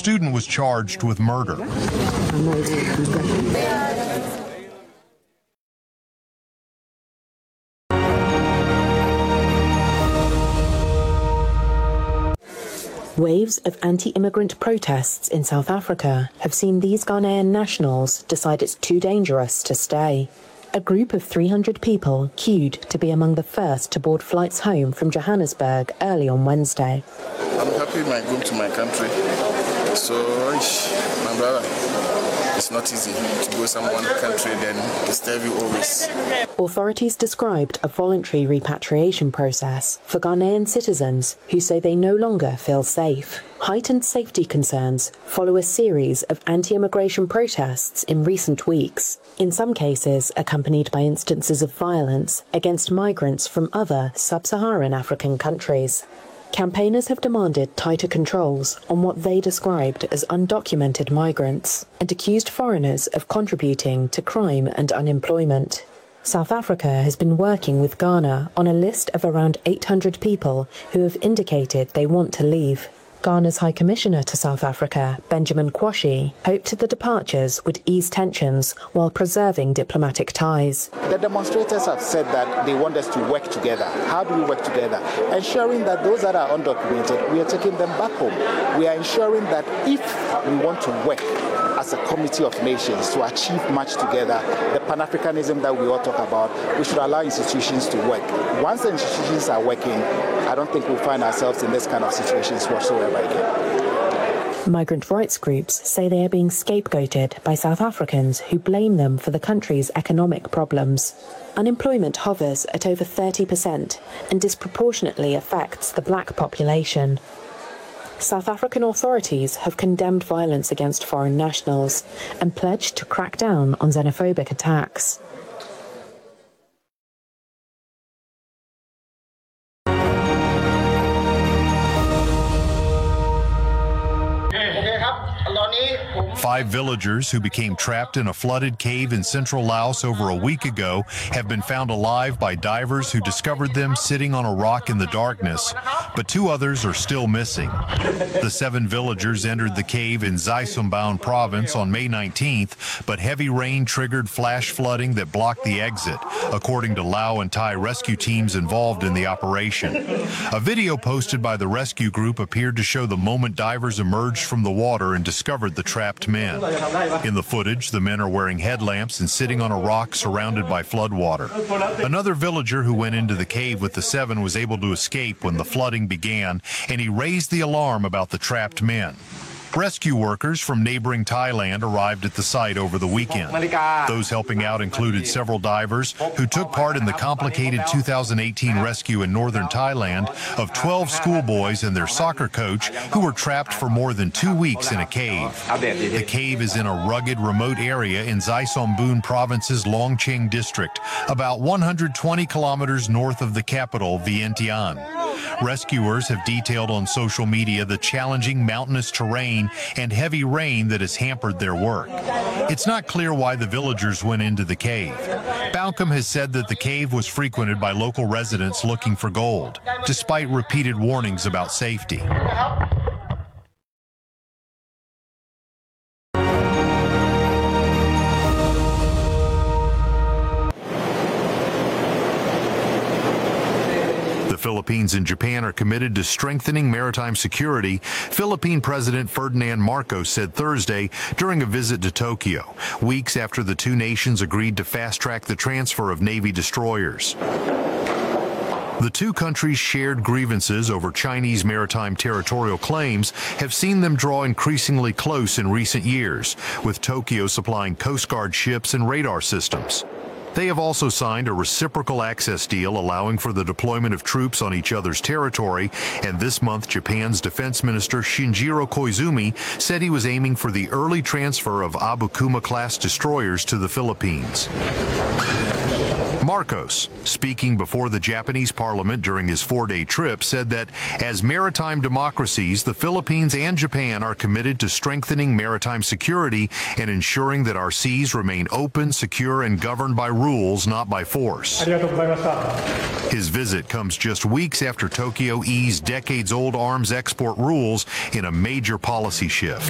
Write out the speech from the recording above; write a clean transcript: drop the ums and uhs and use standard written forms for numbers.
student was charged with murder. Waves of anti-immigrant protests in South Africa have seen these Ghanaian nationals decide it's too dangerous to stay. A group of 300 people queued to be among the first to board flights home from Johannesburg early on Wednesday. I'm happy going to my country. So, my brother, it's not easy to go some one country then disturb you always. Authorities described a voluntary repatriation process for Ghanaian citizens who say they no longer feel safe. Heightened safety concerns follow a series of anti-immigration protests in recent weeks, in some cases accompanied by instances of violence against migrants from other sub-Saharan African countries. Campaigners have demanded tighter controls on what they described as undocumented migrants and accused foreigners of contributing to crime and unemployment. South Africa has been working with Ghana on a list of around 800 people who have indicated they want to leave. Ghana's High Commissioner to South Africa, Benjamin Kwashi, hoped the departures would ease tensions while preserving diplomatic ties. The demonstrators have said that they want us to work together. How do we work together? Ensuring that those that are undocumented, we are taking them back home. We are ensuring that if we want to work as a committee of nations to achieve much together, the Pan-Africanism that we all talk about, we should allow institutions to work. Once the institutions are working, I don't think we'll find ourselves in this kind of situations whatsoever again. Migrant rights groups say they are being scapegoated by South Africans who blame them for the country's economic problems. Unemployment hovers at over 30% and disproportionately affects the black population. South African authorities have condemned violence against foreign nationals and pledged to crack down on xenophobic attacks. Five villagers who became trapped in a flooded cave in central Laos over a week ago have been found alive by divers who discovered them sitting on a rock in the darkness, but two others are still missing. The 7 villagers entered the cave in Xaisomboun province on May 19th, but heavy rain triggered flash flooding that blocked the exit, according to Lao and Thai rescue teams involved in the operation. A video posted by the rescue group appeared to show the moment divers emerged from the water and discovered the trapped men. In the footage, the men are wearing headlamps and sitting on a rock surrounded by floodwater. Another villager who went into the cave with the 7 was able to escape when the flooding began, and he raised the alarm about the trapped men. Rescue workers from neighboring Thailand arrived at the site over the weekend. Those helping out included several divers who took part in the complicated 2018 rescue in northern Thailand of 12 schoolboys and their soccer coach who were trapped for more than 2 weeks in a cave. The cave is in a rugged, remote area in Xaisomboun province's Longcheng district, about 120 kilometers north of the capital, Vientiane. Rescuers have detailed on social media the challenging mountainous terrain and heavy rain that has hampered their work. It's not clear why the villagers went into the cave. Balcom has said that the cave was frequented by local residents looking for gold, despite repeated warnings about safety. The Philippines and Japan are committed to strengthening maritime security, Philippine President Ferdinand Marcos said Thursday during a visit to Tokyo, weeks after the two nations agreed to fast-track the transfer of Navy destroyers. The two countries' shared grievances over Chinese maritime territorial claims have seen them draw increasingly close in recent years, with Tokyo supplying Coast Guard ships and radar systems. They have also signed a reciprocal access deal allowing for the deployment of troops on each other's territory, and this month Japan's Defense Minister Shinjiro Koizumi said he was aiming for the early transfer of Abukuma-class destroyers to the Philippines. Marcos, speaking before the Japanese parliament during his 4-day trip, said that as maritime democracies, the Philippines and Japan are committed to strengthening maritime security and ensuring that our seas remain open, secure, and governed by rules, not by force. His visit comes just weeks after Tokyo eased decades-old arms export rules in a major policy shift.